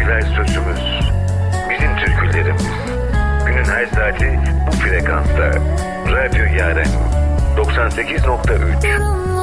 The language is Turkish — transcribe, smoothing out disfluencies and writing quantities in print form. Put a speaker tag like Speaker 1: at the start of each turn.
Speaker 1: özel sözümüz. Bizim türkülerimiz. Günün her saati bu frekansta. Radyo Yaren 98.3